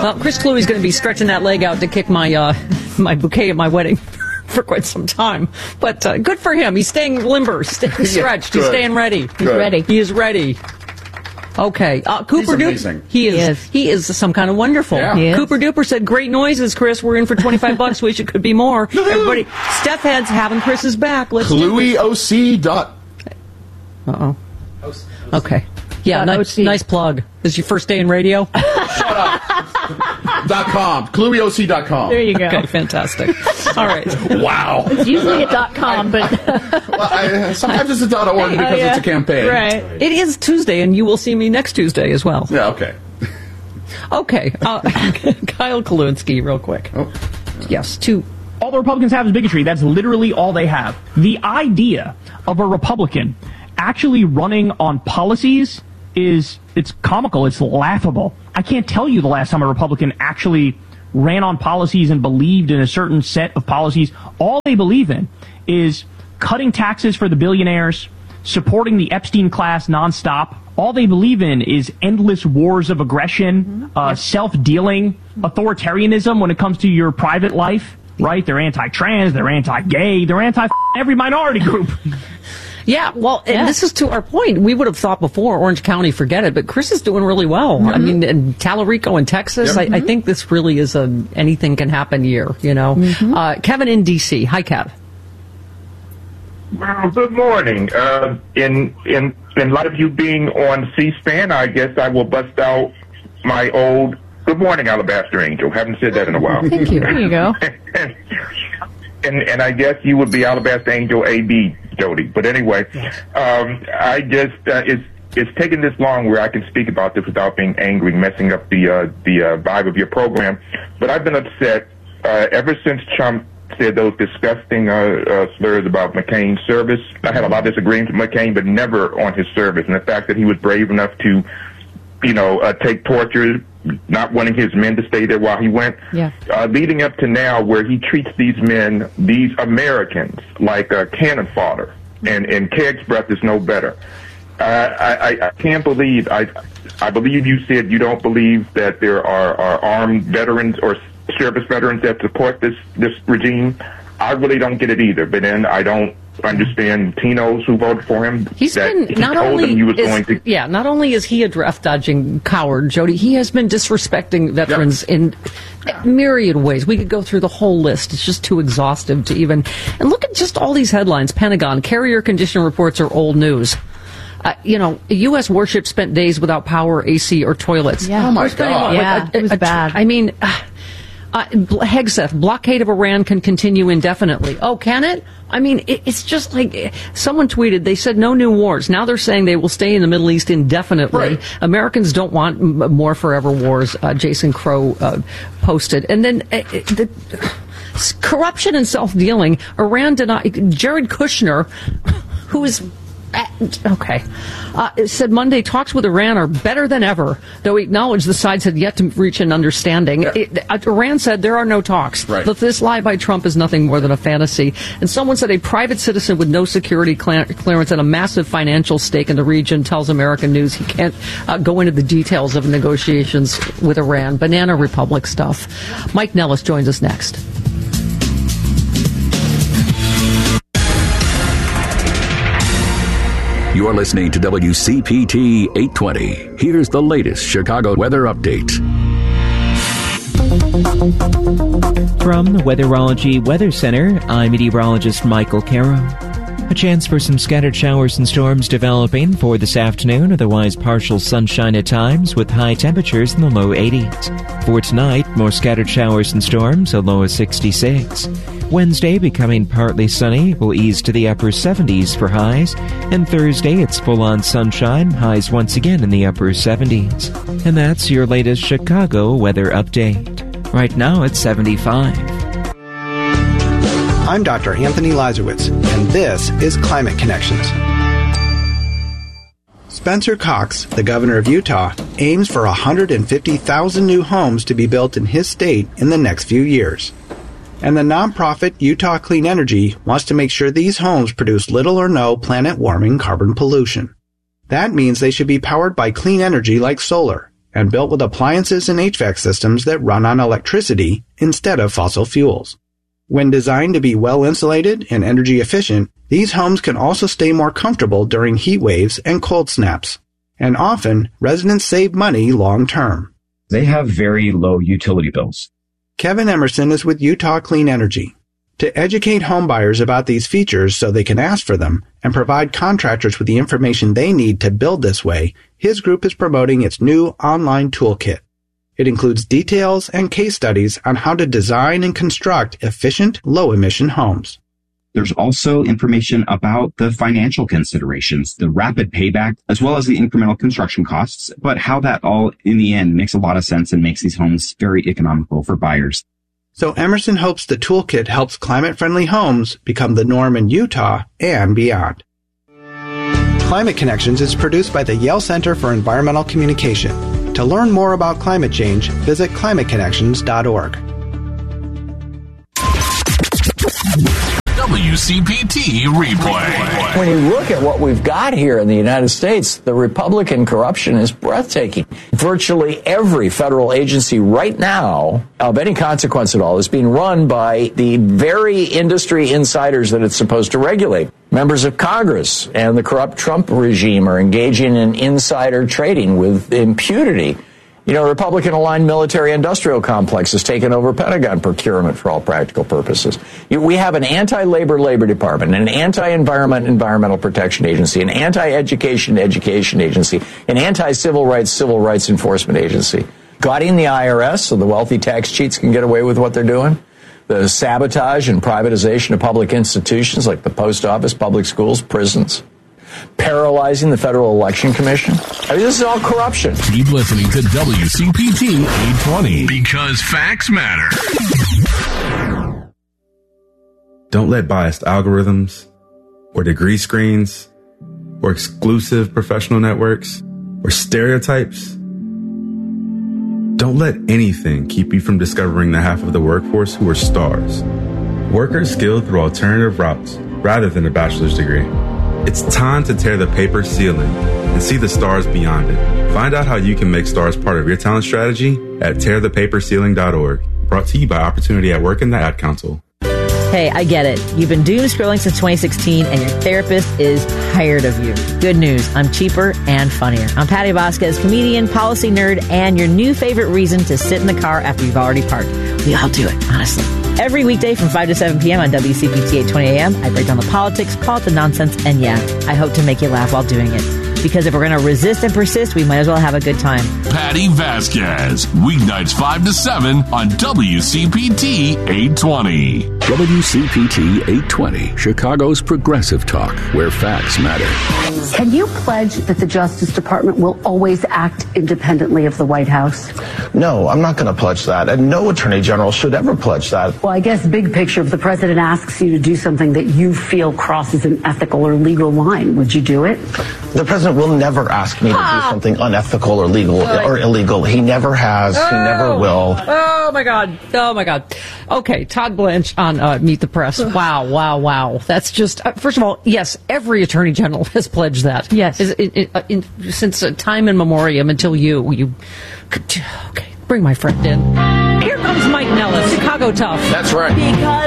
Well, Chris Cluey's going to be stretching that leg out to kick my my bouquet at my wedding for quite some time. But good for him. He's staying limber, staying stretched. He's staying ready. He's ready. He is ready. Okay. Cooper Duper. He is some kind of wonderful. Yeah. Cooper Duper said, great noises, Chris. We're in for $25. Wish it could be more. Everybody, Steph Head's having Chris's back. Let's ClueyOC. Uh-oh. Okay. Yeah, nice plug. This is your first day in radio? Shut up. .com. ClueyOC.com. There you go. Okay, fantastic. All right. Wow. It's usually a .com, but... well, sometimes it's a .org because it's a campaign. Right. It is Tuesday, and you will see me next Tuesday as well. Yeah, okay. Okay. Kyle Kulinski, real quick. Oh. Yes, all the Republicans have is bigotry. That's literally all they have. The idea of a Republican actually running on policies it's comical. It's laughable. I can't tell you the last time a Republican actually ran on policies and believed in a certain set of policies. All they believe in is cutting taxes for the billionaires, supporting the Epstein class nonstop. All they believe in is endless wars of aggression, self-dealing, authoritarianism when it comes to your private life, right? They're anti-trans, they're anti-gay, they're anti-every minority group. Yeah, well, and this is to our point. We would have thought before, Orange County, forget it, but Chris is doing really well. I mean, in Talarico in Texas, I think this really is a anything can happen year, you know. Kevin in D.C. Hi, Kev. Well, good morning. In light of you being on C-SPAN, I guess I will bust out my old Good Morning, Alabaster Angel. Haven't said that in a while. Thank you. There you go. And I guess you would be Alabaster Angel A.B., Jody. But anyway, I just it's taken this long where I can speak about this without being angry, messing up the vibe of your program. But I've been upset ever since Trump said those disgusting slurs about McCain's service. I had a lot of disagreements with McCain, but never on his service. And the fact that he was brave enough to, take torture, not wanting his men to stay there while he went, leading up to now where he treats these men, these Americans, like cannon fodder, and Kegg's breath is no better. I can't believe, I believe you said you don't believe that there are armed veterans or service veterans that support this regime. I really don't get it either, but then I don't understand Latinos who voted for him. Not only is he a draft-dodging coward, Jody, he has been disrespecting veterans in myriad ways. We could go through the whole list. It's just too exhaustive to even... And look at just all these headlines. Pentagon, carrier condition reports are old news. A U.S. warship spent days without power, AC, or toilets. Yeah. Oh, my God. Yeah, it was bad. I mean... Hegseth, blockade of Iran can continue indefinitely. Oh, can it? I mean, it's just like someone tweeted, they said no new wars. Now they're saying they will stay in the Middle East indefinitely. Right. Americans don't want more forever wars, Jason Crow posted. And then the corruption and self-dealing, Iran denied, Jared Kushner, who is... said Monday talks with Iran are better than ever, though he acknowledged the sides had yet to reach an understanding. Iran said there are no talks. Right. This lie by Trump is nothing more than a fantasy. And someone said a private citizen with no security clearance and a massive financial stake in the region tells American News he can't go into the details of negotiations with Iran. Banana Republic stuff. Mike Nellis joins us next. You're listening to WCPT 820. Here's the latest Chicago weather update. From the Weatherology Weather Center, I'm meteorologist Michael Caro. A chance for some scattered showers and storms developing for this afternoon, otherwise partial sunshine at times with high temperatures in the low 80s. For tonight, more scattered showers and storms, a low of 66. Wednesday, becoming partly sunny, will ease to the upper 70s for highs, and Thursday, it's full-on sunshine, highs once again in the upper 70s. And that's your latest Chicago weather update. Right now, it's 75. I'm Dr. Anthony Lazarowitz, and this is Climate Connections. Spencer Cox, the governor of Utah, aims for 150,000 new homes to be built in his state in the next few years. And the nonprofit Utah Clean Energy wants to make sure these homes produce little or no planet-warming carbon pollution. That means they should be powered by clean energy like solar, and built with appliances and HVAC systems that run on electricity instead of fossil fuels. When designed to be well insulated and energy efficient, these homes can also stay more comfortable during heat waves and cold snaps. And often, residents save money long term. They have very low utility bills. Kevin Emerson is with Utah Clean Energy. To educate homebuyers about these features so they can ask for them and provide contractors with the information they need to build this way, his group is promoting its new online toolkit. It includes details and case studies on how to design and construct efficient, low-emission homes. There's also information about the financial considerations, the rapid payback, as well as the incremental construction costs, but how that all, in the end, makes a lot of sense and makes these homes very economical for buyers. So Emerson hopes the toolkit helps climate-friendly homes become the norm in Utah and beyond. Climate Connections is produced by the Yale Center for Environmental Communication. To learn more about climate change, visit climateconnections.org. WCPT replay. When you look at what we've got here in the United States, the Republican corruption is breathtaking. Virtually every federal agency right now of any consequence at all is being run by the very industry insiders that it's supposed to regulate. Members of Congress and the corrupt Trump regime are engaging in insider trading with impunity. You know, Republican-aligned military-industrial complex has taken over Pentagon procurement for all practical purposes. We have an anti-labor Labor Department, an anti-environment Environmental Protection Agency, an anti-education Education Agency, an anti-civil rights Civil Rights Enforcement Agency. Gutting the IRS so the wealthy tax cheats can get away with what they're doing. The sabotage and privatization of public institutions like the post office, public schools, prisons. Paralyzing the Federal Election Commission. I mean, this is all corruption. Keep listening to WCPT 820 because facts matter. Don't let biased algorithms or degree screens or exclusive professional networks or stereotypes. Don't let anything keep you from discovering the half of the workforce who are stars. Workers skilled through alternative routes rather than a bachelor's degree. It's time to tear the paper ceiling and see the stars beyond it. Find out how you can make stars part of your talent strategy at tearthepaperceiling.org. Brought to you by Opportunity at Work and the Ad Council. Hey, I get it. You've been doom scrolling since 2016 and your therapist is tired of you. Good news. I'm cheaper and funnier. I'm Patty Vasquez, comedian, policy nerd, and your new favorite reason to sit in the car after you've already parked. We all do it, honestly. Every weekday from 5 to 7 p.m. on WCPT 820 a.m., I break down the politics, call it the nonsense, and yeah, I hope to make you laugh while doing it. Because if we're going to resist and persist, we might as well have a good time. Patty Vasquez, weeknights 5 to 7 on WCPT 820. WCPT 820, Chicago's progressive talk, where facts matter. Can you pledge that the Justice Department will always act independently of the White House? No, I'm not going to pledge that, and no attorney general should ever pledge that. Well, I guess big picture, if the president asks you to do something that you feel crosses an ethical or legal line, would you do it? The president will never ask me to do something unethical or legal or illegal. He never has. He never will. Oh, my God. Oh, my God. Okay, Todd Blanche on Meet the Press. Wow. That's just, first of all, yes, every attorney general has pledged that. Yes. Since time immemorial until you. Okay, bring my friend in. Here comes Mike Nellis, Chicago Tough. That's right. Because